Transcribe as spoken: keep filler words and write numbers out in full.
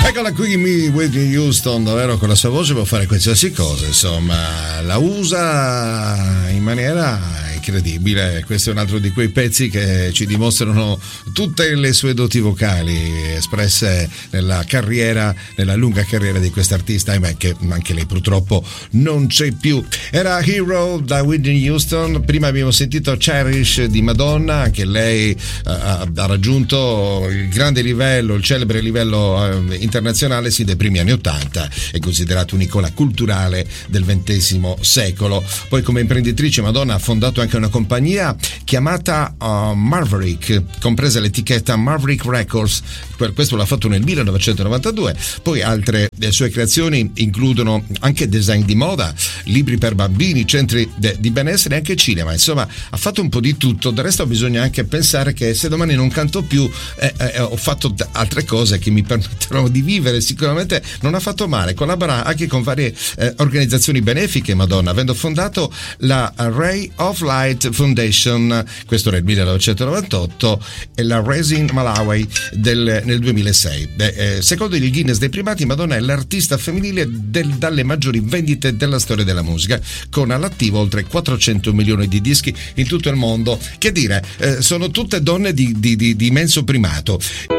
Eccola qui, mi Whitney Houston, davvero con la sua voce può fare qualsiasi cosa, insomma, la usa in maniera incredibile. Questo è un altro di quei pezzi che ci dimostrano tutte le sue doti vocali espresse nella carriera, nella lunga carriera di quest'artista, ahimè, che anche lei purtroppo non c'è più. Era Hero da Whitney Houston, prima abbiamo sentito Cherish di Madonna, anche lei uh, ha raggiunto il grande livello, il celebre livello uh, internazionale sì, dei primi anni ottanta, è considerato un'icola culturale del ventesimo secolo. Poi come imprenditrice Madonna ha fondato anche una compagnia chiamata uh, Maverick, compresa l'etichetta Maverick Records, questo l'ha fatto nel millenovecentonovantadue. Poi altre delle sue creazioni includono anche design di moda, libri per bambini, centri de- di benessere e anche cinema, insomma ha fatto un po' di tutto. Del resto bisogna anche pensare che se domani non canto più eh, eh, ho fatto d- altre cose che mi permetteranno di vivere. Sicuramente non ha fatto male, collabora anche con varie eh, organizzazioni benefiche Madonna, avendo fondato la Ray of Light Foundation, questo nel millenovecentonovantotto, e la Raising Malawi del, nel duemilasei. Beh, eh, secondo il Guinness dei primati Madonna è l'artista femminile del, dalle maggiori vendite della storia della musica, con all'attivo oltre quattrocento milioni di dischi in tutto il mondo. Che dire, eh, sono tutte donne di, di, di, di immenso primato.